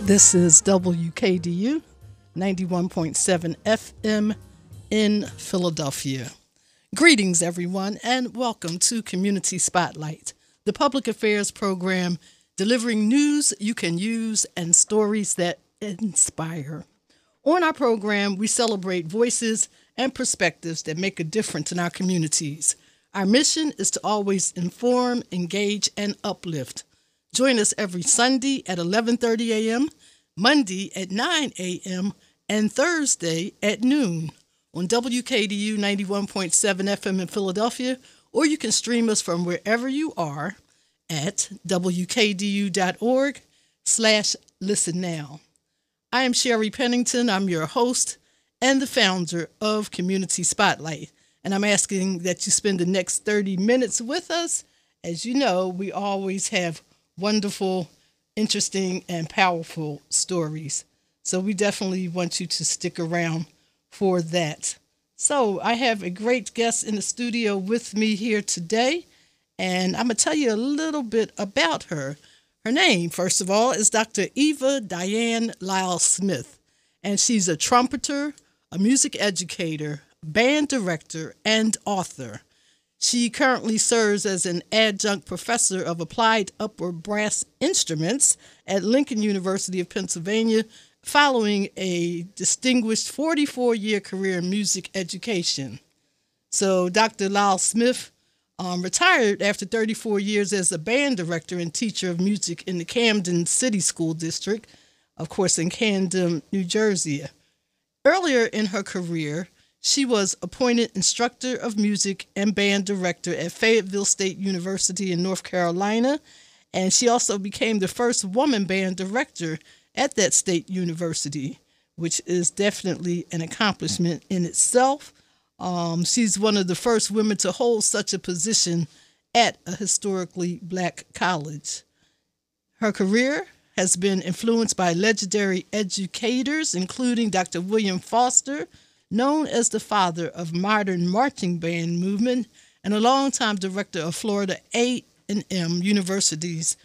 This is WKDU 91.7 FM in Philadelphia. Greetings, everyone, and welcome to Community Spotlight, the public affairs program delivering news you can use and stories that inspire. On our program, we celebrate voices and perspectives that make a difference in our communities. Our mission is to always inform, engage, and uplift. Join us every Sunday at 11:30 a.m., Monday at 9 a.m., and Thursday at noon on WKDU 91.7 FM in Philadelphia, or you can stream us from wherever you are at wkdu.org/listen now. I am Sherry Pennington. I'm your host and the founder of Community Spotlight, and I'm asking that you spend the next 30 minutes with us. As you know, we always have wonderful, interesting, and powerful stories. So we definitely want you to stick around for that. So I have a great guest in the studio with me here today, and I'm going to tell you a little bit about her. Her name, first of all, is Dr. Eva Diane Lyle Smith, and she's a trumpeter, a music educator, band director, and author. She currently serves as an adjunct professor of applied upper brass instruments at Lincoln University of Pennsylvania, following a distinguished 44-year career in music education. So Dr. Lyle Smith retired after 34 years as a band director and teacher of music in the Camden City School District, of course, in Camden, New Jersey. Earlier in her career, she was appointed instructor of music and band director at Fayetteville State University in North Carolina, and she also became the first woman band director at that state university, which is definitely an accomplishment in itself. She's one of the first women to hold such a position at a historically black college. Her career has been influenced by legendary educators, including Dr. William Foster, known as the father of modern marching band movement, and a longtime director of Florida A&M University's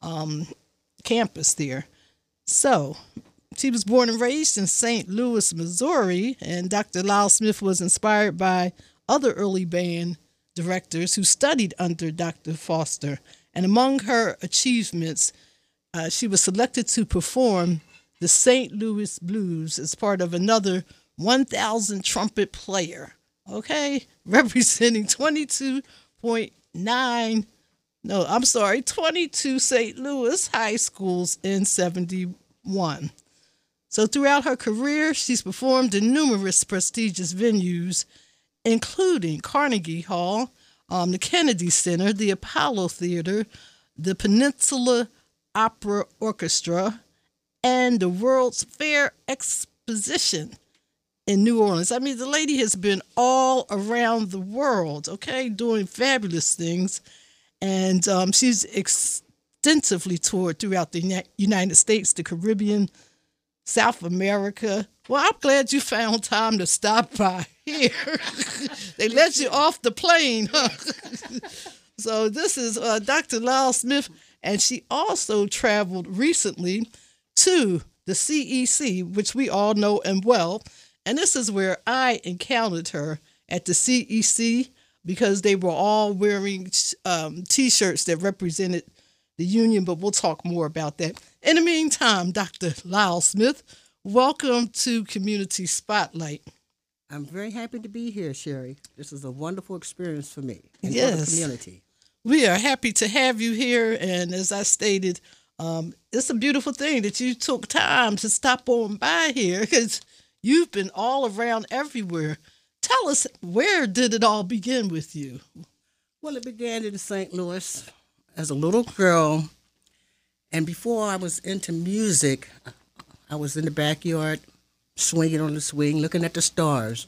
campus there. So, she was born and raised in St. Louis, Missouri, and Dr. Lyle Smith was inspired by other early band directors who studied under Dr. Foster. And among her achievements, she was selected to perform the St. Louis Blues as part of another 1,000 trumpet player, representing 22 St. Louis high schools in 71. So throughout her career, she's performed in numerous prestigious venues, including Carnegie Hall, the Kennedy Center, the Apollo Theater, the Peninsula Opera Orchestra, and the World's Fair Exposition in New Orleans. I mean, the lady has been all around the world, doing fabulous things. And she's extensively toured throughout the United States, the Caribbean, South America. Well, I'm glad you found time to stop by here. They let you off the plane, huh? So this is Dr. Lyle Smith, and she also traveled recently to the CEC, which we all know and well. And this is where I encountered her, at the CEC, because they were all wearing T-shirts that represented the union, but we'll talk more about that. In the meantime, Dr. Lyle Smith, welcome to Community Spotlight. I'm very happy to be here, Sherry. This is a wonderful experience for me and for the community. We are happy to have you here, and as I stated, it's a beautiful thing that you took time to stop on by here, because you've been all around everywhere. Tell us, where did it all begin with you? Well, it began in St. Louis as a little girl. And before I was into music, I was in the backyard swinging on the swing, looking at the stars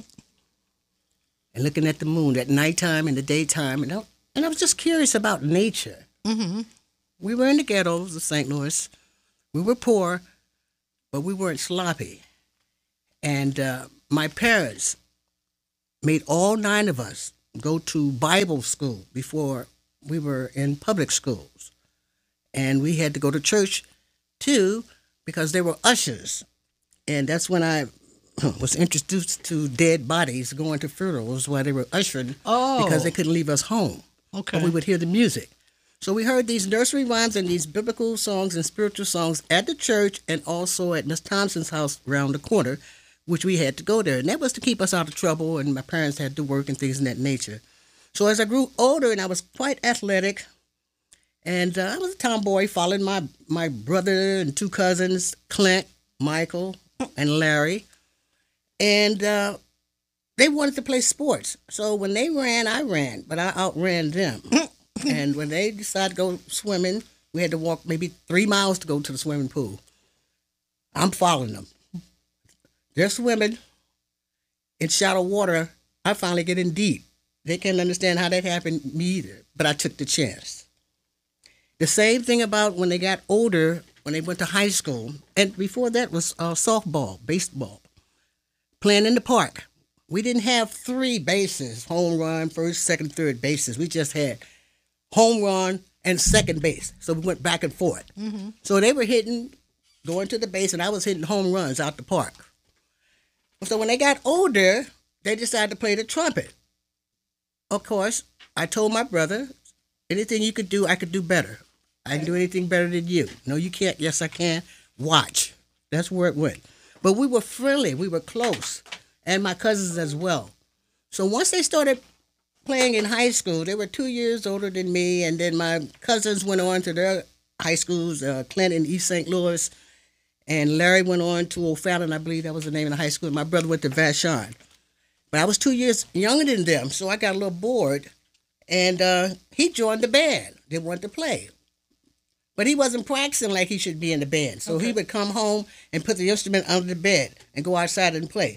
and looking at the moon at nighttime and the daytime. And I was just curious about nature. Mm-hmm. We were in the ghettos of St. Louis. We were poor, but we weren't sloppy. And my parents made all 9 of us go to Bible school before we were in public schools. And we had to go to church too, because they were ushers. And that's when I was introduced to dead bodies going to funerals while they were ushering because Oh, they couldn't leave us home. But we okay. would hear the music. So we heard these nursery rhymes and these biblical songs and spiritual songs at the church and also at Miss Thompson's house around the corner, which we had to go there. And that was to keep us out of trouble, and my parents had to work and things of that nature. So as I grew older and I was quite athletic, and I was a tomboy following my brother and two cousins, Clint, Michael, and Larry. And they wanted to play sports. So when they ran, I ran, but I outran them. And when they decided to go swimming, we had to walk maybe 3 miles to go to the swimming pool. I'm following them. They're swimming in shallow water. I finally get in deep. They can't understand how that happened, me either, but I took the chance. The same thing about when they got older, when they went to high school, and before that was softball, baseball, playing in the park. We didn't have three bases, home run, first, second, third bases. We just had home run and second base. So we went back and forth. So they were hitting, going to the base, and I was hitting home runs out the park. So when they got older, they decided to play the trumpet. Of course, I told my brother, anything you could do, I could do better. I can do anything better than you. No, you can't. Yes, I can. Watch. That's where it went. But we were friendly. We were close. And my cousins as well. So once they started playing in high school, they were 2 years older than me. And then my cousins went on to their high schools, Clint in East St. Louis. And Larry went on to O'Fallon, I believe that was the name of the high school. My brother went to Vashon. But I was 2 years younger than them, so I got a little bored. And he joined the band. They wanted to play. But he wasn't practicing like he should be in the band. So he would come home and put the instrument under the bed and go outside and play.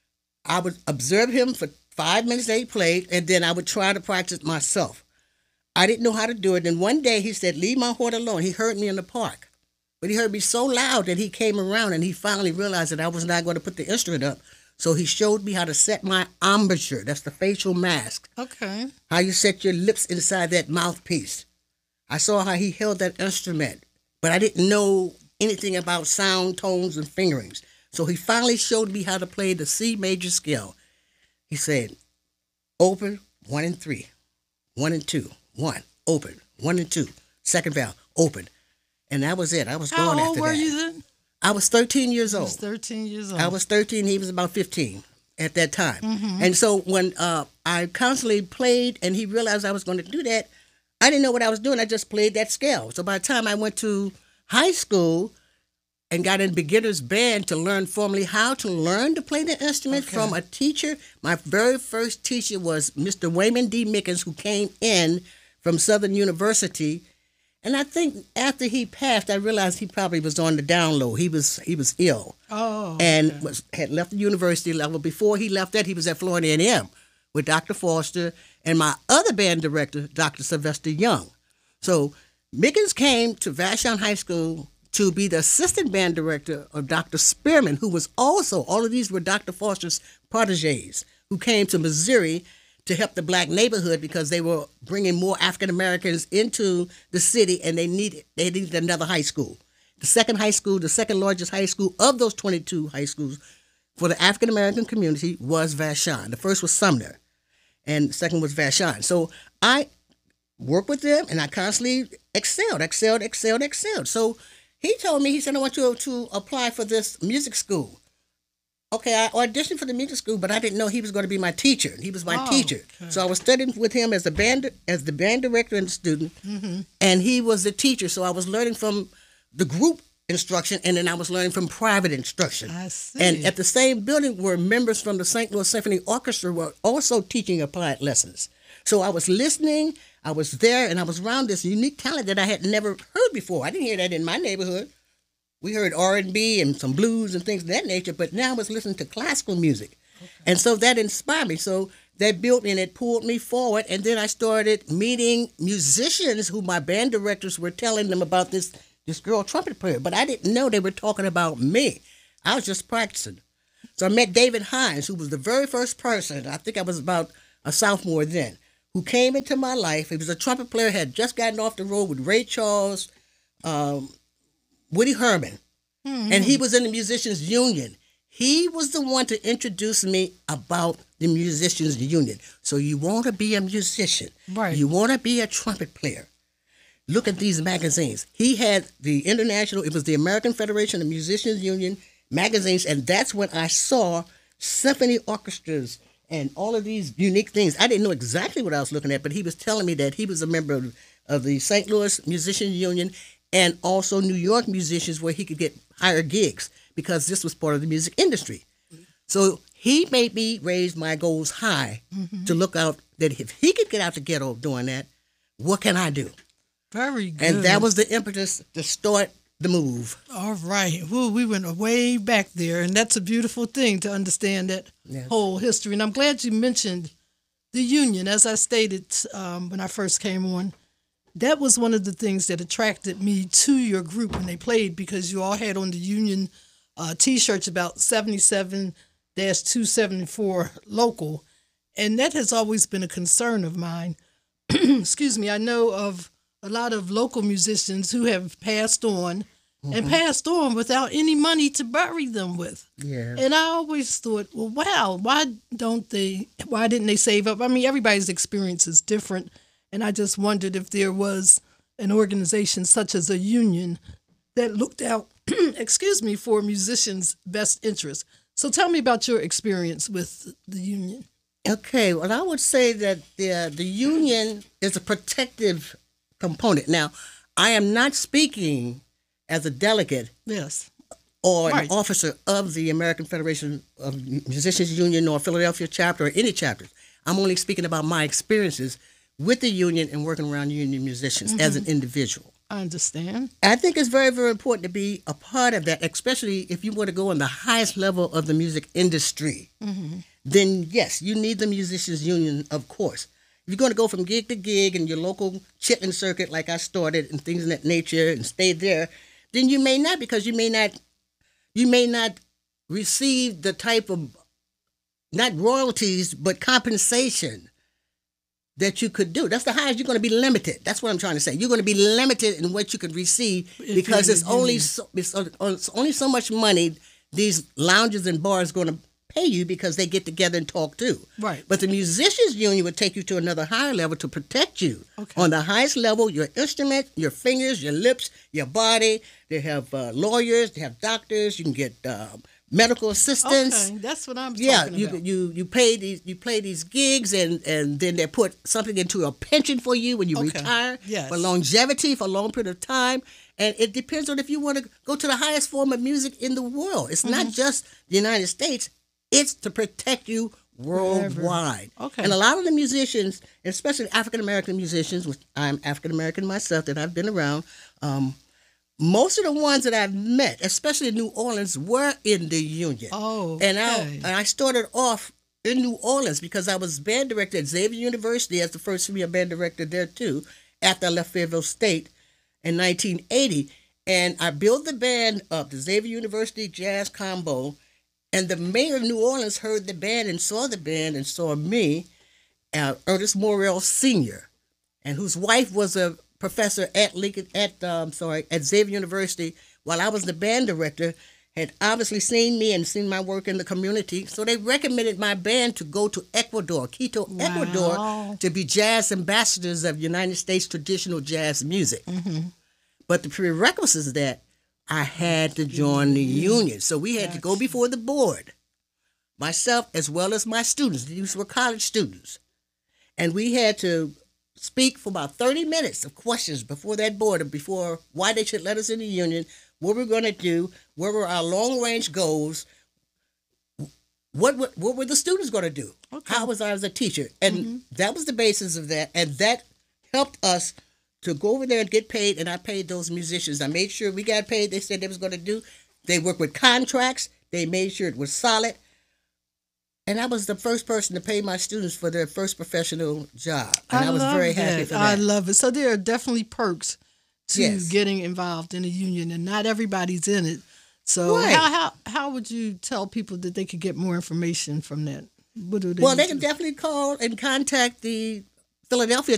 I would observe him for 5 minutes that he played, and then I would try to practice myself. I didn't know how to do it. And one day he said, leave my horse alone. He heard me in the park. But he heard me so loud that he came around and he finally realized that I was not going to put the instrument up. So he showed me how to set my embouchure. That's the facial mask. Okay. How you set your lips inside that mouthpiece. I saw how he held that instrument, but I didn't know anything about sound, tones, and fingerings. So he finally showed me how to play the C major scale. He said, open, 1 and 3, 1 and 2, 1, open, 1 and 2, second valve, open. And that was it. I was going How old after were that. you then? I was 13 years I was old. 13 years I old. was 13. He was about 15 at that time. And so when I constantly played and he realized I was going to do that, I didn't know what I was doing. I just played that scale. So by the time I went to high school and got in beginner's band to learn formally how to learn to play the instrument from a teacher, my very first teacher was Mr. Wayman D. Mickens, who came in from Southern University. And I think after he passed, I realized he probably was on the down low. He was ill Oh, and had left the university level. Before he left that, he was at Florida A&M with Dr. Foster and my other band director, Dr. Sylvester Young. So Mickens came to Vashon High School to be the assistant band director of Dr. Spearman, who was also, all of these were Dr. Foster's proteges, who came to Missouri to help the black neighborhood because they were bringing more African Americans into the city and they needed another high school. The second high school, the second largest high school of those 22 high schools for the African American community was Vashon. The first was Sumner and the second was Vashon. So I worked with them and I constantly excelled. So he told me, he said, I want you to apply for this music school. Okay, I auditioned for the music school, but I didn't know he was going to be my teacher. He was my teacher. So I was studying with him as the band director and student, and he was the teacher. So I was learning from the group instruction, and then I was learning from private instruction. I see. And at the same building were members from the St. Louis Symphony Orchestra were also teaching applied lessons. So I was listening, I was there, and I was around this unique talent that I had never heard before. I didn't hear that in my neighborhood. We heard R&B and some blues and things of that nature, but now I was listening to classical music. And so that inspired me. So that built and it pulled me forward. And then I started meeting musicians who my band directors were telling them about this girl trumpet player. But I didn't know they were talking about me. I was just practicing. So I met David Hines, who was the very first person, I think I was about a sophomore then, who came into my life. He was a trumpet player, had just gotten off the road with Ray Charles, Woody Herman. And he was in the Musicians Union. He was the one to introduce me about the Musicians Union. So you want to be a musician. Right. You want to be a trumpet player. Look at these magazines. He had the international, it was the American Federation of Musicians Union magazines, and that's when I saw symphony orchestras and all of these unique things. I didn't know exactly what I was looking at, but he was telling me that he was a member of the St. Louis Musicians Union and also New York musicians where he could get higher gigs because this was part of the music industry. So he made me raise my goals high to look out that if he could get out the ghetto doing that, what can I do? Very good. And that was the impetus to start the move. All right. Well, we went way back there, and that's a beautiful thing to understand that whole history. And I'm glad you mentioned the union. As I stated when I first came on, that was one of the things that attracted me to your group when they played, because you all had on the union T-shirts about 77-274 local, and that has always been a concern of mine. Excuse me. I know of a lot of local musicians who have passed on and passed on without any money to bury them with. Yeah. And I always thought, well, wow, why didn't they save up? I mean, everybody's experience is different. And I just wondered if there was an organization such as a union that looked out, excuse me, for musicians' best interests. So tell me about your experience with the union. Okay, well, I would say that the union is a protective component. Now, I am not speaking as a delegate Yes. or an Right. officer of the American Federation of Musicians Union or Philadelphia chapter or any chapters. I'm only speaking about my experiences with the union and working around union musicians as an individual. I understand. I think it's very, very important to be a part of that, especially if you want to go on the highest level of the music industry. Then, yes, you need the Musicians Union, of course. If you're going to go from gig to gig in your local chitlin circuit like I started and things of that nature and stay there, then you may not, because you may not receive the type of, not royalties, but compensation that you could do. That's the highest. You're going to be limited. That's what I'm trying to say. You're going to be limited in what you could receive because it's only so much money these lounges and bars going to pay you because they get together and talk too. Right. But the Musicians Union would take you to another higher level to protect you. Okay. On the highest level, your instrument, your fingers, your lips, your body. They have lawyers, they have doctors, you can get medical assistance. Okay, that's what I'm Yeah, talking about. you play these gigs and then they put something into a pension for you when you Okay. retire. Yes. For longevity, for a long period of time. And it depends on if you want to go to the highest form of music in the world. It's not just the United States. It's to protect you worldwide. Okay. And a lot of the musicians, especially African-American musicians, which I'm African-American myself, that I've been around, most of the ones that I've met, especially in New Orleans, were in the union. Oh, And okay. I started off in New Orleans because I was band director at Xavier University as the first female band director there too, after I left Fayetteville State in 1980. And I built the band up, the Xavier University Jazz Combo, and the mayor of New Orleans heard the band and saw me, Ernest Morrell Sr., and whose wife was a professor at Xavier University while I was the band director, had obviously seen me and seen my work in the community. So they recommended my band to go to Ecuador, Quito, Wow. Ecuador, to be jazz ambassadors of United States traditional jazz music. But the prerequisites is that I had to join the union. So we had to go before the board, myself as well as my students. These were college students. And we had to speak for about 30 minutes of questions before that board, before why they should let us in the union, what we're going to do, what were our long-range goals, what were the students going to do, how was I as a teacher. And that was the basis of that. And that helped us to go over there and get paid, and I paid those musicians. I made sure we got paid. They said they was going to do. They worked with contracts. They made sure it was solid. And I was the first person to pay my students for their first professional job. And I was very happy for that. I love it. So there are definitely perks to Yes. getting involved in a union, and not everybody's in it. So Right. how would you tell people that they could get more information from that? What do they Well, need they can to do? definitely call and contact the Philadelphia